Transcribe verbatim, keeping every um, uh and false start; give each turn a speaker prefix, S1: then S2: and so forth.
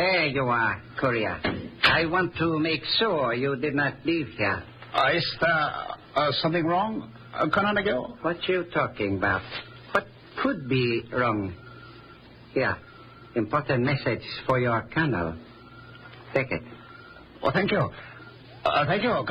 S1: There you are, courier. I want to make sure you did not leave here.
S2: Uh, is there uh, something wrong, uh, Canonigo?
S1: What you talking about? What could be wrong? Here, important message for your colonel. Take it.
S2: Well, thank you. Uh, thank you,